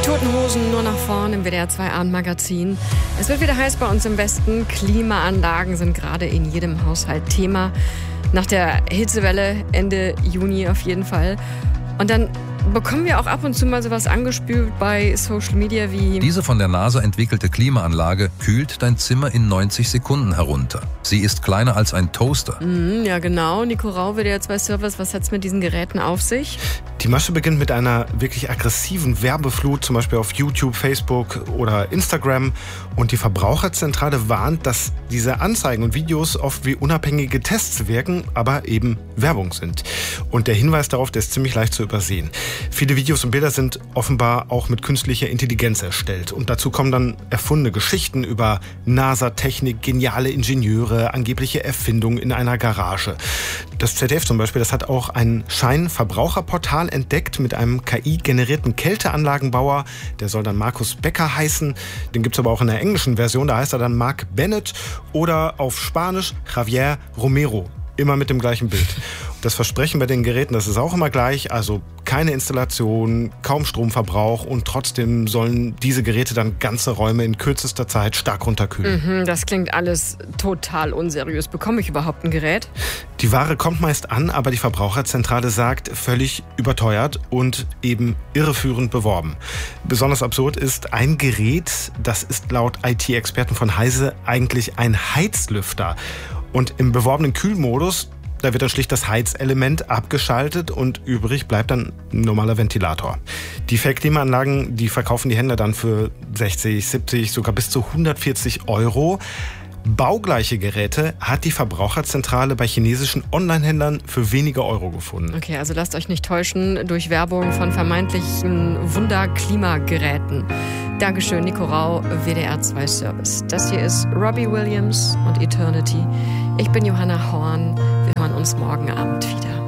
Toten Hosen nur nach vorn im WDR 2 Abendmagazin. Es wird wieder heiß bei uns im Westen. Klimaanlagen sind gerade in jedem Haushalt Thema. Nach der Hitzewelle Ende Juni auf jeden Fall. Und dann bekommen wir auch ab und zu mal sowas angespült bei Social Media wie: Diese von der NASA entwickelte Klimaanlage kühlt dein Zimmer in 90 Sekunden herunter. Sie ist kleiner als ein Toaster. Ja genau, Nico Rau, WDR 2 Service, was hat's mit diesen Geräten auf sich? Die Masche beginnt mit einer wirklich aggressiven Werbeflut, zum Beispiel auf YouTube, Facebook oder Instagram. Und die Verbraucherzentrale warnt, dass diese Anzeigen und Videos oft wie unabhängige Tests wirken, aber eben Werbung sind. Und der Hinweis darauf, der ist ziemlich leicht zu übersehen. Viele Videos und Bilder sind offenbar auch mit künstlicher Intelligenz erstellt. Und dazu kommen dann erfundene Geschichten über NASA-Technik, geniale Ingenieure, angebliche Erfindungen in einer Garage. Das ZDF zum Beispiel, das hat auch ein Scheinverbraucherportal entdeckt mit einem KI-generierten Kälteanlagenbauer. Der soll dann Markus Becker heißen. Den gibt's aber auch in der englischen Version. Da heißt er dann Mark Bennett oder auf Spanisch Javier Romero. Immer mit dem gleichen Bild. Das Versprechen bei den Geräten, das ist auch immer gleich. Also keine Installation, kaum Stromverbrauch und trotzdem sollen diese Geräte dann ganze Räume in kürzester Zeit stark runterkühlen. Das klingt alles total unseriös. Bekomme ich überhaupt ein Gerät? Die Ware kommt meist an, aber die Verbraucherzentrale sagt, völlig überteuert und eben irreführend beworben. Besonders absurd ist, ein Gerät, das ist laut IT-Experten von Heise eigentlich ein Heizlüfter. Und im beworbenen Kühlmodus, da wird dann schlicht das Heizelement abgeschaltet und übrig bleibt dann ein normaler Ventilator. Die Fake-Klimaanlagen, die verkaufen die Händler dann für 60, 70, sogar bis zu 140 €. Baugleiche Geräte hat die Verbraucherzentrale bei chinesischen Online-Händlern für wenige Euro gefunden. Okay, also lasst euch nicht täuschen durch Werbung von vermeintlichen Wunder-Klimageräten. Dankeschön, Nico Rau, WDR 2 Service. Das hier ist Robbie Williams und Eternity. Ich bin Johanna Horn. Wir hören uns morgen Abend wieder.